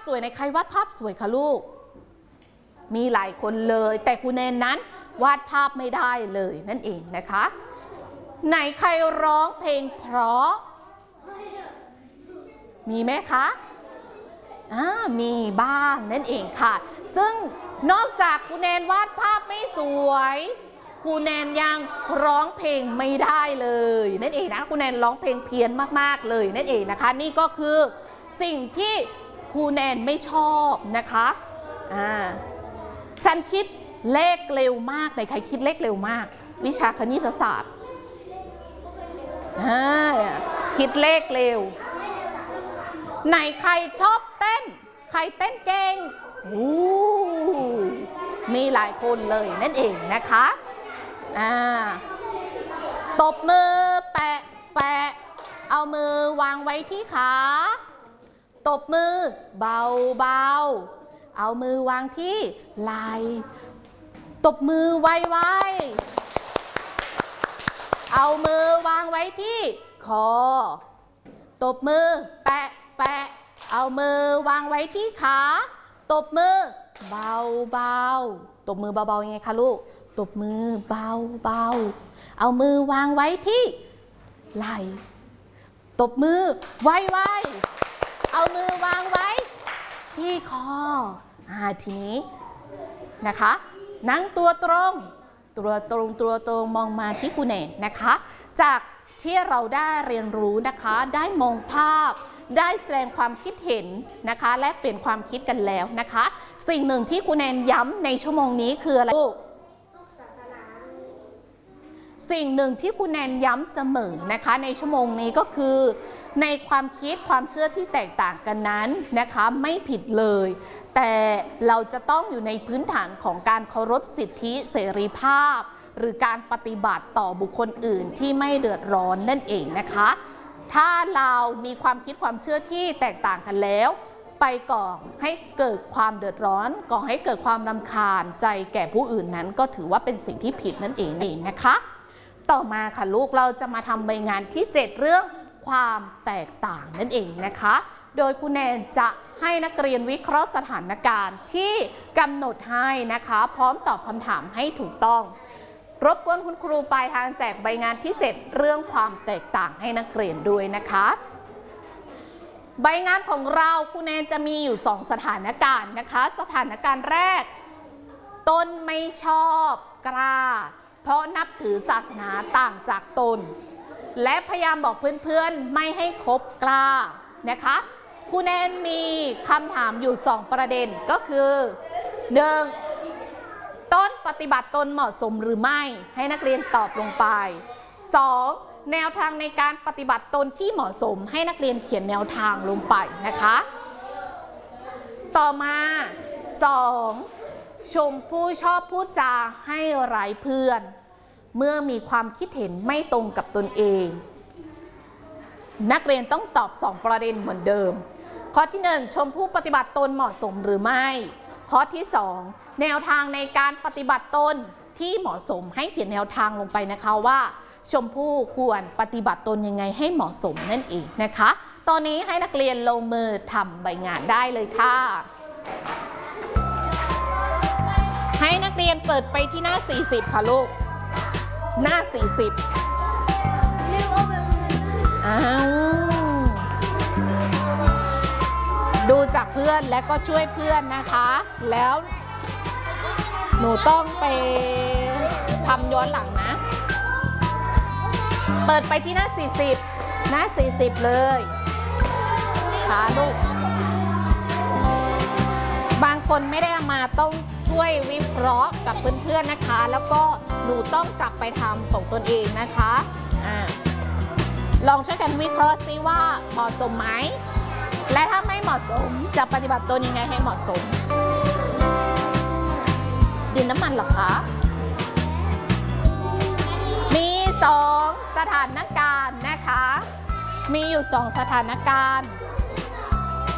วยในใครวาดภาพสวยคะลูกมีหลายคนเลยแต่ครูแนนนั้นวาดภาพไม่ได้เลยนั่นเองนะคะไหนใครร้องเพลงเพราะมีไหมคะมีบ้างนั่นเองค่ะซึ่งนอกจากครูแนนวาดภาพไม่สวยครูแนนยังร้องเพลงไม่ได้เลยนั่นเองนะครูแนนร้องเพลงเพี้ยนมากๆเลยนั่นเองนะคะนี่ก็คือสิ่งที่ครูแนนไม่ชอบนะคะฉันคิดเลขเร็วมากไหนใครคิดเลขเร็วมากวิชาคณิตศาสตร์คิดเลขเร็วไหนใครชอบเต้นใครเต้นเก่งมีหลายคนเลยนั่นเองนะคะตบมือแปะแปะเอามือวางไว้ที่ขาตบมือเบาเบาเอามือวางที่ไหล่ตบมือไวๆเอามือวางไว้ที่คอตบมือแปะแปะเอามือวางไว้ที่ขาตบมือเบาเบาตบมือเบาๆยังไงคะลูกตบมือเบาเบาเอามือวางไว้ที่ไหล่ตบมือไวๆเอามือวางไว้ที่คอทีนี้นะคะนั่งตัวตรงมองมาที่ครูแนนนะคะจากที่เราได้เรียนรู้นะคะได้มองภาพได้แสดงความคิดเห็นนะคะและเปลี่ยนความคิดกันแล้วนะคะสิ่งหนึ่งที่ครูแนนย้ำในชั่วโมงนี้คืออะไรลูกสิ่งหนึ่งที่ครูแนนย้ำเสมอนะคะในชั่วโมงนี้ก็คือในความคิดความเชื่อที่แตกต่างกันนั้นนะคะไม่ผิดเลยแต่เราจะต้องอยู่ในพื้นฐานของการเคารพสิทธิเสรีภาพหรือการปฏิบัติต่อบุคคลอื่นที่ไม่เดือดร้อนนั่นเองนะคะถ้าเรามีความคิดความเชื่อที่แตกต่างกันแล้วไปก่อให้เกิดความเดือดร้อนก่อให้เกิดความรำคาญใจแก่ผู้อื่นนั้นก็ถือว่าเป็นสิ่งที่ผิดนั่นเองนะคะต่อมาค่ะลูกเราจะมาทำใบงานที่7เรื่องความแตกต่างนั่นเองนะคะโดยครูแนนจะให้นักเรียนวิเคราะห์สถานการณ์ที่กำหนดให้นะคะพร้อมตอบคำถามให้ถูกต้องรบกวนคุณครูปลายทางแจกใบงานที่7เรื่องความแตกต่างให้นักเรียนด้วยนะคะใบงานของเราครูแนนจะมีอยู่2สถานการณ์นะคะสถานการณ์แรกตนไม่ชอบกล้าเพราะนับถือศาสนาต่างจากตนและพยายามบอกเพื่อนๆไม่ให้คบกล้านะคะครูแนนมีคำถามอยู่2ประเด็นก็คือ 1. ต้นปฏิบัติตนเหมาะสมหรือไม่ให้นักเรียนตอบลงไป 2. แนวทางในการปฏิบัติตนที่เหมาะสมให้นักเรียนเขียนแนวทางลงไปนะคะต่อมา 2. ชมผู้ชอบพูดจาให้ร้ายเพื่อนเมื่อมีความคิดเห็นไม่ตรงกับตนเองนักเรียนต้องตอบ2ประเด็นเหมือนเดิมข้อที่1ชมผู้ปฏิบัติตนเหมาะสมหรือไม่ข้อที่2แนวทางในการปฏิบัติตนที่เหมาะสมให้เขียนแนวทางลงไปนะคะว่าชมพู่ควรปฏิบัติตนยังไงให้เหมาะสมนั่นเองนะคะตอนนี้ให้นักเรียนลงมือทำใบงานได้เลยค่ะให้นักเรียนเปิดไปที่หน้า40ค่ะลูกหน้า40ดูจากเพื่อนและก็ช่วยเพื่อนนะคะแล้วหนูต้องไปทำย้อนหลังนะเปิดไปที่หน้า40หน้า40เลยค่ะลูกบางคนไม่ได้มาต้องช่วยวิเคราะห์กับเพื่อนๆนะคะแล้วก็หนูต้องกลับไปทำของตนเองนะคะลองช่วยกันวิเคราะห์ซิว่าเหมาะสมไหมและถ้าไม่เหมาะสมจะปฏิบัติตนยังไงให้เหมาะสมดินน้ำมันหรอคะมี2สถานการณ์นะคะมีอยู่2สถานการณ์